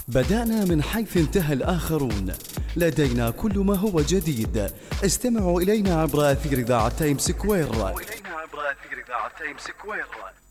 بدأنا من حيث انتهى الآخرون. لدينا كل ما هو جديد. استمعوا إلينا عبر أثير إذاعة تايمز سكوير.